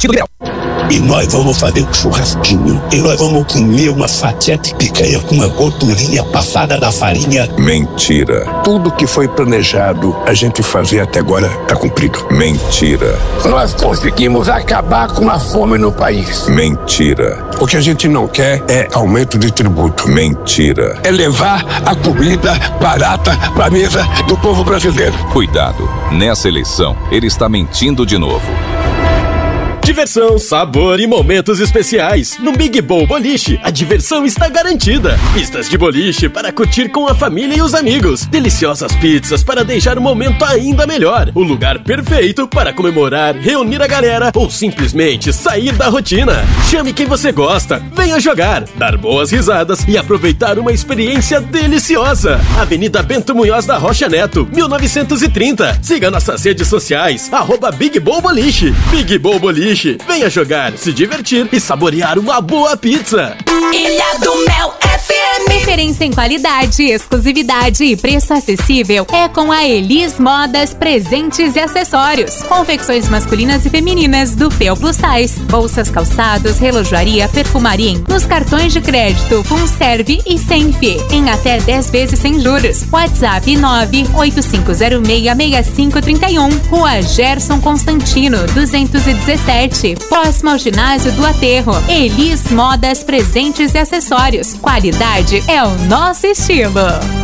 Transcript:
Partido Liberal. E nós vamos fazer um churrasquinho. E nós vamos comer uma fatia de picanha com uma gordurinha passada da farinha. Mentira. Tudo que foi planejado a gente fazer até agora está cumprido. Mentira. Nós conseguimos acabar com a fome no país. Mentira. O que a gente não quer é aumento de tributo. Mentira. É levar a comida barata para a mesa do povo brasileiro. Cuidado. Nessa eleição, ele está mentindo de novo. Diversão, sabor e momentos especiais. No Big Bowl Boliche, a diversão está garantida. Pistas de boliche para curtir com a família e os amigos. Deliciosas pizzas para deixar o momento ainda melhor. O lugar perfeito para comemorar, reunir a galera ou simplesmente sair da rotina. Chame quem você gosta, venha jogar, dar boas risadas e aproveitar uma experiência deliciosa. Avenida Bento Munhoz da Rocha Neto, 1930. Siga nossas redes sociais, @Big Bowl Boliche. Big Bowl Boliche. Venha jogar, se divertir e saborear uma boa pizza. Ilha do Mel FM. Referência em qualidade, exclusividade e preço acessível é com a Elis Modas Presentes e Acessórios. Confecções masculinas e femininas do Peu Plus Size, bolsas, calçados, relojoaria, perfumaria, nos cartões de crédito Funserve e Senfe, em até 10 vezes sem juros. WhatsApp 985066531, Rua Gerson Constantino, 217, próximo ao ginásio do Aterro. Elis Modas Presentes e Acessórios. Qualidade é o nosso estilo.